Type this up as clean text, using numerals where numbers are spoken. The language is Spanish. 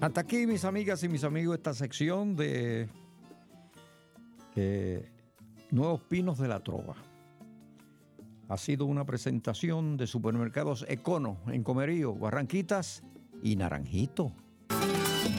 Hasta aquí, mis amigas y mis amigos, esta sección de Nuevos Pinos de la Trova. Ha sido una presentación de Supermercados Econo en Comerío, Barranquitas y Naranjito.